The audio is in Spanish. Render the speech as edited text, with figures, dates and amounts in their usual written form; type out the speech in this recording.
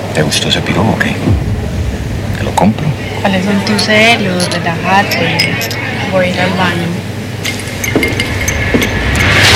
¿Te gustó ese pirobo o qué? Te lo compro. ¿Cuáles son tus celos? Relájate. Voy a ir al baño.